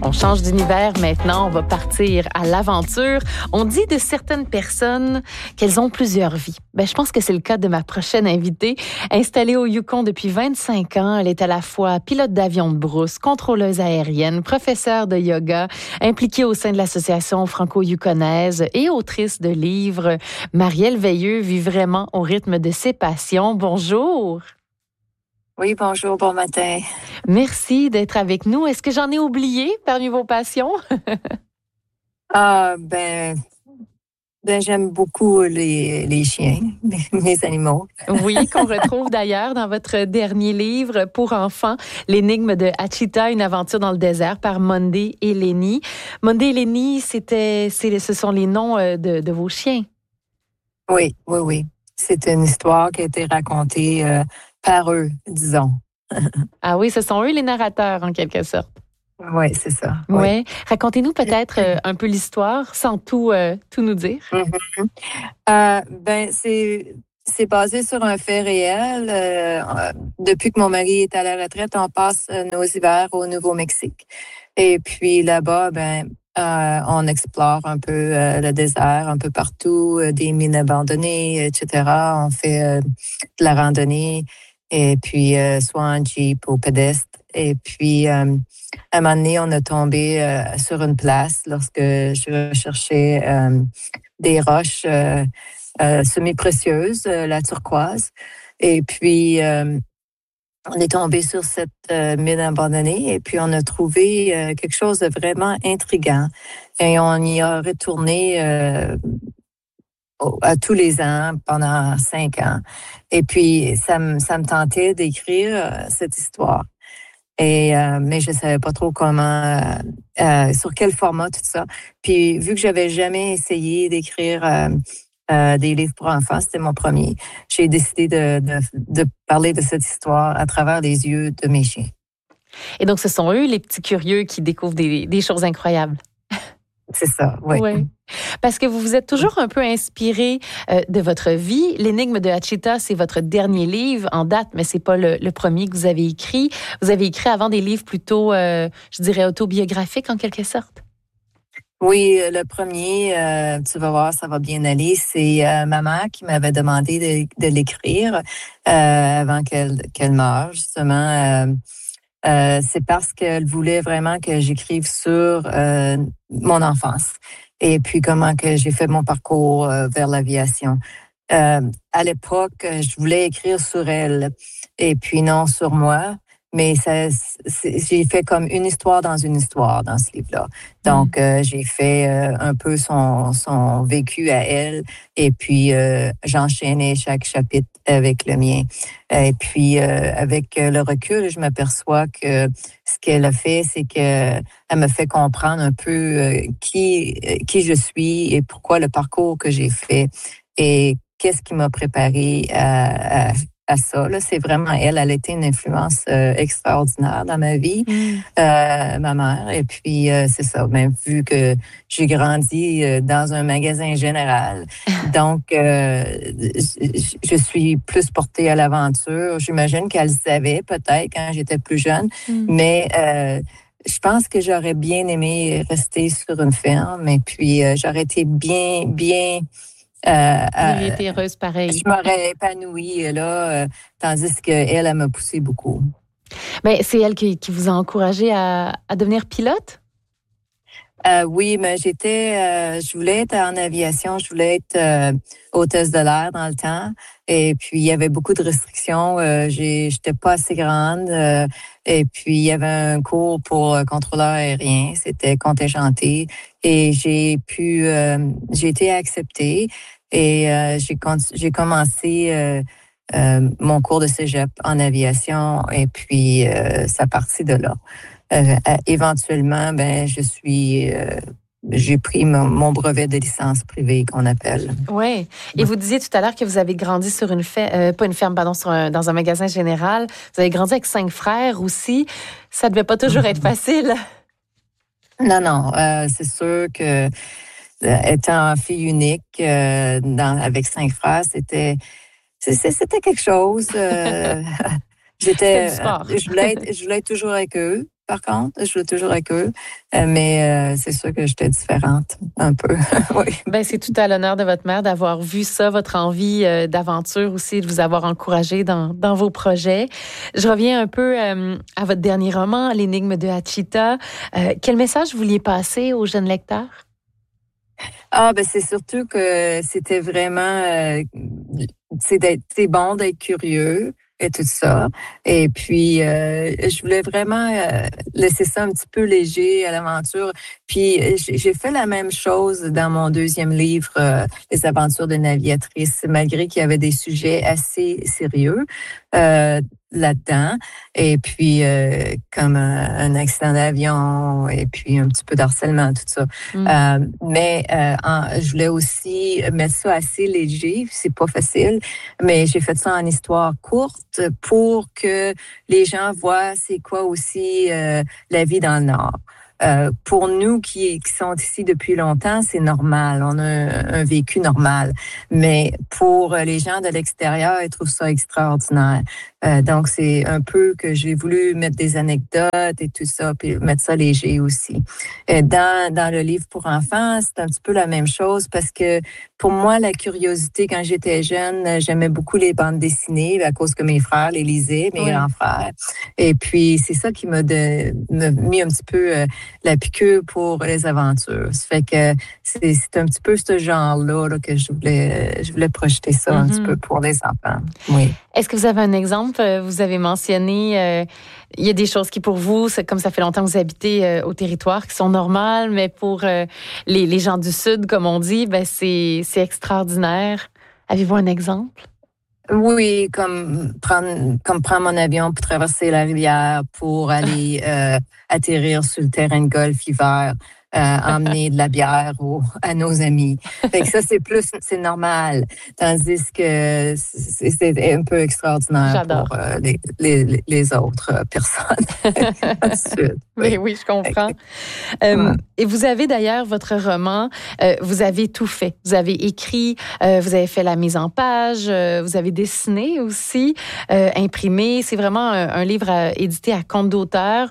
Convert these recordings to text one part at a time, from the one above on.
On change d'univers maintenant, on va partir à l'aventure. On dit de certaines personnes qu'elles ont plusieurs vies. Je pense que c'est le cas de ma prochaine invitée. Installée au Yukon depuis 25 ans, elle est à la fois pilote d'avion de brousse, contrôleuse aérienne, professeure de yoga, impliquée au sein de l'association franco-yukonaise et autrice de livres. Marielle Veilleux vit vraiment au rythme de ses passions. Bonjour. Oui, bonjour, bon matin. Merci d'être avec nous. Est-ce que j'en ai oublié parmi vos passions? J'aime beaucoup les chiens, mes animaux. Oui, qu'on retrouve d'ailleurs dans votre dernier livre pour enfants, L'énigme de Hachita, une aventure dans le désert par Monday et Lenny. Monday et Lenny, ce sont les noms de vos chiens. Oui. C'est une histoire qui a été racontée par eux, disons. Ah oui, ce sont eux les narrateurs, en quelque sorte. Oui, c'est ça. Oui. Ouais. Racontez-nous peut-être un peu l'histoire, sans tout nous dire. C'est basé sur un fait réel. Depuis que mon mari est à la retraite, on passe nos hivers au Nouveau-Mexique. Et puis là-bas, on explore un peu le désert, un peu partout, des mines abandonnées, etc. On fait de la randonnée, et puis soit en jeep ou pédestre. Et puis, à un moment donné, on a tombé sur une place lorsque je recherchais des roches semi-précieuses, la turquoise. Et puis, on est tombé sur cette mine abandonnée et puis on a trouvé quelque chose de vraiment intriguant. Et on y a retourné à tous les ans pendant 5 ans. Et puis, ça me tentait d'écrire cette histoire. Mais je savais pas trop comment, sur quel format, tout ça. Puis, vu que j'avais jamais essayé d'écrire des livres pour enfants, c'était mon premier, j'ai décidé de parler de cette histoire à travers les yeux de mes chiens. Et donc, ce sont eux, les petits curieux, qui découvrent des choses incroyables. C'est ça, oui. Ouais. Parce que vous vous êtes toujours un peu inspiré de votre vie. L'énigme de Hachita, c'est votre dernier livre en date, mais c'est pas le premier que vous avez écrit. Vous avez écrit avant des livres plutôt, je dirais, autobiographiques en quelque sorte. Oui, le premier, tu vas voir, ça va bien aller. C'est ma mère qui m'avait demandé de l'écrire avant qu'elle meure, justement. C'est parce qu'elle voulait vraiment que j'écrive sur mon enfance et puis comment que j'ai fait mon parcours vers l'aviation. À l'époque, je voulais écrire sur elle et puis non sur moi, mais j'ai fait comme une histoire dans ce livre-là. Donc, j'ai fait un peu son vécu à elle et puis j'enchaînais chaque chapitre avec le mien. Et puis, avec le recul, je m'aperçois que ce qu'elle a fait, c'est qu'elle me fait comprendre un peu qui je suis et pourquoi le parcours que j'ai fait et qu'est-ce qui m'a préparé à ça. Là, c'est vraiment elle. Elle a été une influence extraordinaire dans ma vie, ma mère. Et puis, c'est ça. Même vu que j'ai grandi dans un magasin général, donc je suis plus portée à l'aventure. J'imagine qu'elle savait peut-être quand j'étais plus jeune, mais je pense que j'aurais bien aimé rester sur une ferme. Et puis, j'aurais été bien. Vous auriez été heureuse pareil. Je m'aurais épanouie là, tandis qu'elle m'a poussée beaucoup. Mais c'est elle qui vous a encouragé à devenir pilote? Oui, mais je voulais être en aviation, je voulais être hôtesse de l'air dans le temps. Et puis, il y avait beaucoup de restrictions. J'étais pas assez grande. Et puis, il y avait un cours pour contrôleur aérien. C'était contingenté. Et j'ai été acceptée. Et j'ai commencé mon cours de cégep en aviation. Et puis, ça partit de là. Éventuellement, j'ai pris mon brevet de licence privée qu'on appelle. Oui. Et vous disiez tout à l'heure que vous avez grandi sur pas une ferme, pardon, dans un magasin général. Vous avez grandi avec 5 frères aussi. Ça devait pas toujours être facile. Non. C'est sûr que étant fille unique avec 5 frères, c'était quelque chose. Je voulais être toujours avec eux. par contre. Je joue toujours avec eux. Mais c'est sûr que j'étais différente, un peu. Oui. Ben, c'est tout à l'honneur de votre mère d'avoir vu ça, votre envie d'aventure aussi, de vous avoir encouragé dans vos projets. Je reviens un peu à votre dernier roman, L'énigme de Hachita. Quel message vouliez passer aux jeunes lecteurs? Ben c'est surtout que c'était vraiment c'est bon d'être curieux et tout ça. Et puis je voulais vraiment laisser ça un petit peu léger à l'aventure. Puis j'ai fait la même chose dans mon deuxième livre, Les aventures de navigatrice, malgré qu'il y avait des sujets assez sérieux là-dedans. Et puis comme un accident d'avion et puis un petit peu d'harcèlement, tout ça. Mais je voulais aussi mettre ça assez léger. C'est pas facile, mais j'ai fait ça en histoire courte pour que les gens voient c'est quoi aussi la vie dans le Nord. Pour nous qui sont ici depuis longtemps, c'est normal. On a un vécu normal. Mais pour les gens de l'extérieur, ils trouvent ça extraordinaire. Donc, c'est un peu que j'ai voulu mettre des anecdotes et tout ça, puis mettre ça léger aussi. Dans le livre pour enfants, c'est un petit peu la même chose parce que pour moi, la curiosité, quand j'étais jeune, j'aimais beaucoup les bandes dessinées à cause que mes frères les lisaient, mes grands frères. Et puis, c'est ça qui m'a mis un petit peu la piqûre pour les aventures. Ça fait que c'est un petit peu ce genre-là là, que je voulais projeter ça un petit peu pour les enfants. Oui. Est-ce que vous avez un exemple? Vous avez mentionné, il y a des choses qui pour vous, comme ça fait longtemps que vous habitez au territoire, qui sont normales, mais pour les gens du Sud, comme on dit, ben c'est extraordinaire. Avez-vous un exemple? Oui, comme prendre mon avion pour traverser la rivière, pour aller atterrir sur le terrain de golf hiver, emmener de la bière à nos amis. Fait que ça, c'est normal. Tandis que c'est un peu extraordinaire J'adore. pour les autres personnes. Oui, je comprends. Et vous avez d'ailleurs votre roman, vous avez tout fait. Vous avez écrit, vous avez fait la mise en page, vous avez dessiné aussi, imprimé. C'est vraiment un livre édité à compte d'auteur.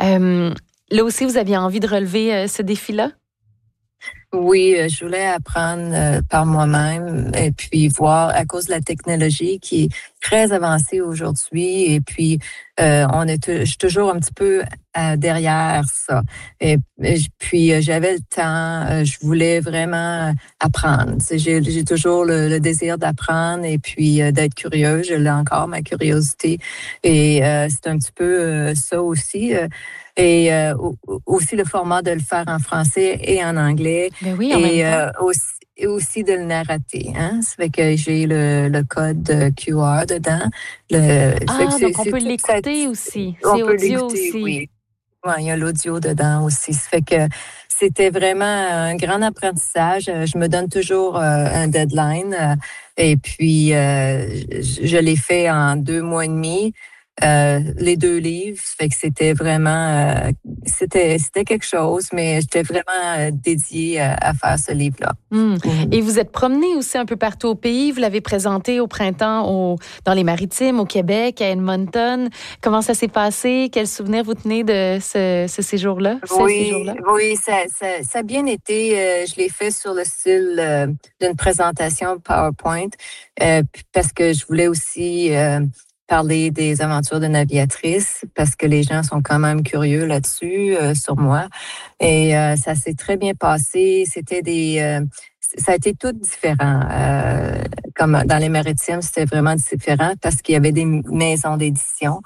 Là aussi, vous aviez envie de relever ce défi-là? Oui, je voulais apprendre par moi-même et puis voir à cause de la technologie qui est très avancée aujourd'hui et puis je suis toujours un petit peu derrière ça. Et puis j'avais le temps, je voulais vraiment apprendre. J'ai toujours le désir d'apprendre et puis d'être curieuse. Je l'ai encore, ma curiosité. Et c'est un petit peu ça aussi. Et aussi le format de le faire en français et en anglais. Ben oui, en même temps. Aussi de le narrater. Hein? Ça fait que j'ai le code QR dedans. Donc on peut l'écouter aussi. C'est audio aussi. Oui. Ouais, il y a l'audio dedans aussi. Ça fait que c'était vraiment un grand apprentissage. Je me donne toujours un deadline. Et puis, je l'ai fait en 2 mois et demi. Les 2 livres, fait que c'était vraiment c'était quelque chose, mais j'étais vraiment dédiée à faire ce livre-là. Et vous êtes promené aussi un peu partout au pays. Vous l'avez présenté au printemps dans les Maritimes, au Québec, à Edmonton. Comment ça s'est passé? Quels souvenirs vous tenez de ce séjour-là? Oui, ça a bien été. Je l'ai fait sur le style d'une présentation PowerPoint parce que je voulais aussi parler des aventures de navigatrice parce que les gens sont quand même curieux là-dessus sur moi et ça s'est très bien passé. Ça a été tout différent. Comme dans les Maritimes, c'était vraiment différent parce qu'il y avait des maisons d'édition.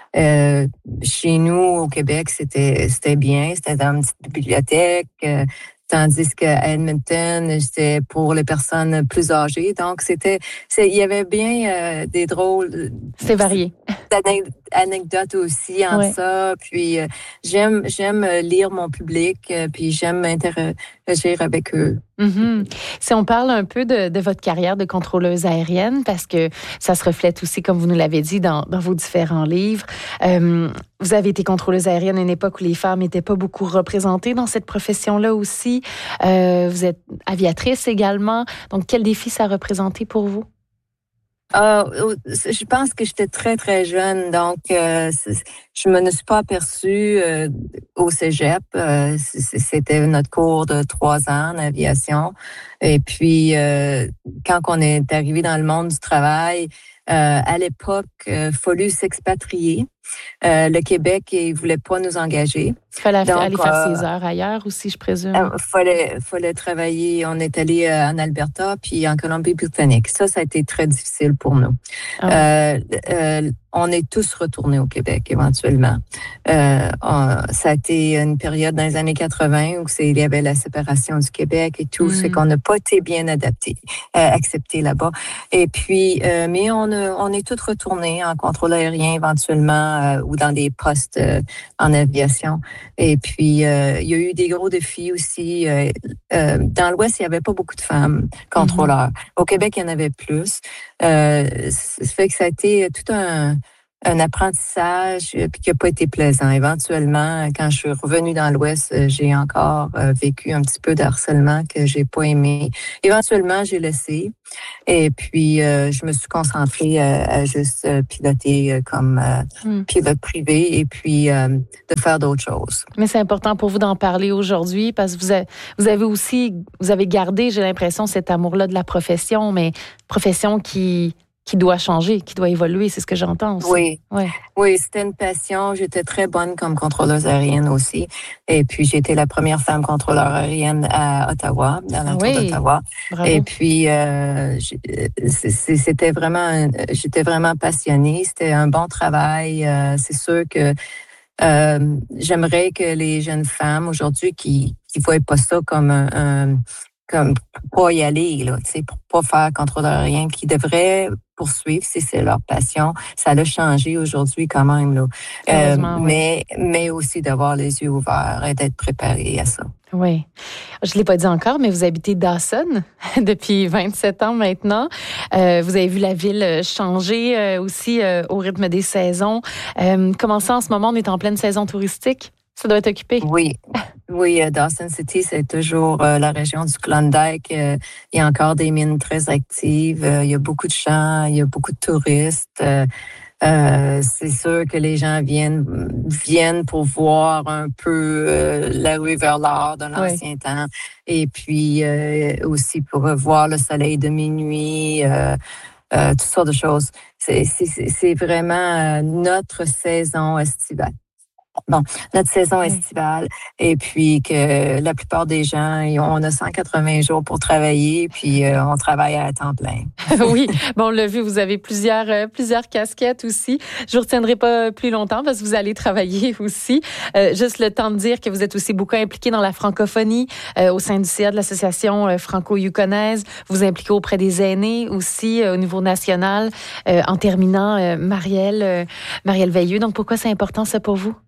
Chez nous, au Québec, c'était bien. C'était dans une petite bibliothèque. Tandis qu'à Edmonton, c'était pour les personnes plus âgées. Donc, il y avait bien des drôles. C'est varié. Anecdotes aussi en ça. Puis, j'aime lire mon public, puis j'aime interagir avec eux. Si on parle un peu de votre carrière de contrôleuse aérienne, parce que ça se reflète aussi, comme vous nous l'avez dit, dans vos différents livres. Vous avez été contrôleuse aérienne à une époque où les femmes n'étaient pas beaucoup représentées dans cette profession-là aussi. Vous êtes aviatrice également. Donc, quel défi ça a représenté pour vous? Je pense que j'étais très, très jeune, donc je me ne suis pas aperçue au cégep. C'était notre cours de 3 ans en aviation. Et puis, quand on est arrivé dans le monde du travail, à l'époque, fallu s'expatrier. Le Québec, il voulait pas nous engager. Il fallait Donc, aller faire ses heures ailleurs aussi, je présume. fallait travailler. On est allé en Alberta puis en Colombie-Britannique. Ça a été très difficile pour nous. Ah ouais. On est tous retournés au Québec éventuellement. Ça a été une période dans les années 80 où il y avait la séparation du Québec et tout. C'est qu'on n'a pas été bien accepté là-bas. Et puis, mais on est tous retournés en contrôle aérien éventuellement ou dans des postes en aviation. Et puis, il y a eu des gros défis aussi. Dans l'Ouest, il n'y avait pas beaucoup de femmes contrôleurs. Au Québec, il y en avait plus. Ça fait que ça a été tout un apprentissage puis qui n'a pas été plaisant. Éventuellement, quand je suis revenue dans l'Ouest, j'ai encore vécu un petit peu de harcèlement que j'ai pas aimé. Éventuellement, j'ai laissé. Et puis, je me suis concentrée à juste piloter comme pilote privé et puis de faire d'autres choses. Mais c'est important pour vous d'en parler aujourd'hui parce que vous avez gardé, j'ai l'impression, cet amour-là de la profession, mais profession qui doit changer, qui doit évoluer, c'est ce que j'entends aussi. Oui, ouais. Oui, c'était une passion. J'étais très bonne comme contrôleuse aérienne aussi. Et puis, j'ai été la première femme contrôleur aérienne à Ottawa, dans l'entour d'Ottawa. Bravo. Et puis, c'était vraiment, j'étais vraiment passionnée. C'était un bon travail. C'est sûr que j'aimerais que les jeunes femmes aujourd'hui qui voient pas ça comme comme pas y aller, là, tu sais, pour pas faire contrôleur aérien, qui devraient poursuivre si c'est leur passion. Ça l'a changé aujourd'hui quand même, là. Mais aussi d'avoir les yeux ouverts et d'être préparé à ça. Oui. Je ne l'ai pas dit encore, mais vous habitez Dawson depuis 27 ans maintenant. Vous avez vu la ville changer aussi au rythme des saisons. Comment ça, en ce moment, on est en pleine saison touristique? Ça doit être occupé. Oui, Dawson City, c'est toujours la région du Klondike. Il y a encore des mines très actives. Il y a beaucoup de champs, il y a beaucoup de touristes. C'est sûr que les gens viennent pour voir un peu la rue vers l'or de l'ancien temps. Et puis aussi pour voir le soleil de minuit, toutes sortes de choses. C'est vraiment notre saison estivale. Bon, notre saison estivale, et puis que la plupart des gens, on a 180 jours pour travailler, puis on travaille à temps plein. Oui, bon, on l'a vu, vous avez plusieurs casquettes aussi. Je vous retiendrai pas plus longtemps parce que vous allez travailler aussi. Juste le temps de dire que vous êtes aussi beaucoup impliqué dans la francophonie au sein du CA de l'Association franco-yukonaise. Vous impliquez auprès des aînés aussi au niveau national. En terminant, Marielle Veilleux. Donc, pourquoi c'est important ça pour vous?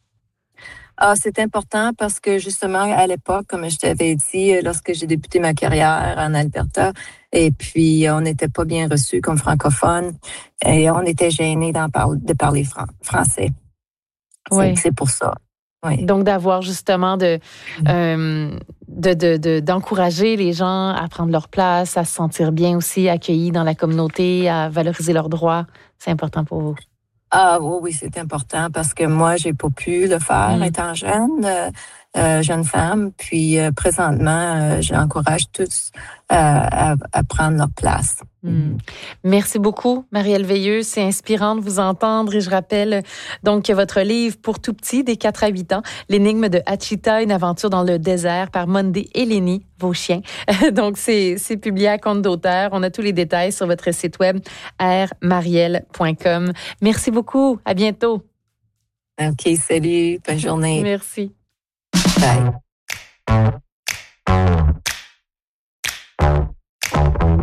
C'est important parce que justement, à l'époque, comme je t'avais dit, lorsque j'ai débuté ma carrière en Alberta, et puis on n'était pas bien reçus comme francophones et on était gênés de parler français. Oui. C'est pour ça. Oui. Donc, d'avoir justement d'encourager les gens à prendre leur place, à se sentir bien aussi accueillis dans la communauté, à valoriser leurs droits, c'est important pour vous. Oui, c'est important parce que moi, j'ai pas pu le faire étant jeune femme. Puis présentement, j'encourage tous à prendre leur place. Merci beaucoup, Marielle Veilleux. C'est inspirant de vous entendre. Et je rappelle donc que votre livre Pour tout petit, des 4 à 8 ans, L'énigme de Hachita, une aventure dans le désert par Monday et Lenny, vos chiens. Donc, c'est publié à compte d'auteur. On a tous les détails sur votre site web rmarielle.com. Merci beaucoup. À bientôt. OK, salut. Bonne journée. Merci. Bye.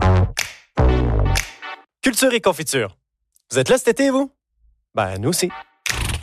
Culture et confiture. Vous êtes là cet été, vous? Ben, nous aussi.